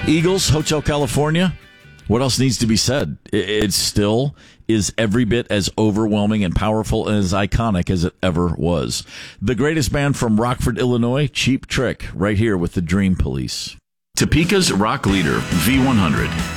Eagles, Hotel California. What else needs to be said? It still is every bit as overwhelming and powerful and as iconic as it ever was. The greatest band from Rockford, Illinois, Cheap Trick, right here with the Dream Police. Topeka's rock leader, V100.